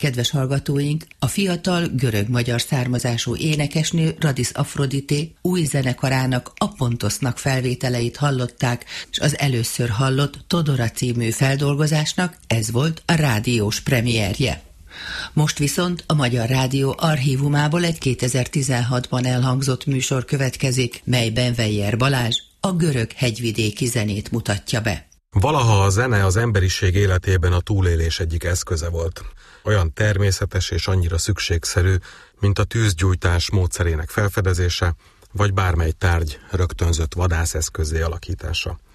kedves hallgatóink, a fiatal görög-magyar származású énekesnő Radis Afrodité új zenekarának, a Pontosznak felvételeit hallották, és az először hallott Todora című feldolgozásnak ez volt a rádiós premierje. Most viszont a Magyar Rádió archívumából egy 2016-ban elhangzott műsor következik, melyben Weyer Balázs a görög hegyvidéki zenét mutatja be. Valaha a zene az emberiség életében a túlélés egyik eszköze volt. Olyan természetes és annyira szükségszerű, mint a tűzgyújtás módszerének felfedezése, vagy bármely tárgy rögtönzött vadászeszközzé alakítása.